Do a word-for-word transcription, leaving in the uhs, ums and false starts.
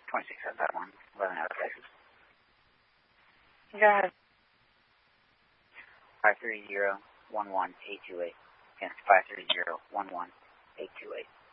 twenty-six out of that one, eleven out of Texas. Go ahead. five three zero one one eight two eight. Again, five three zero one one eight two eight.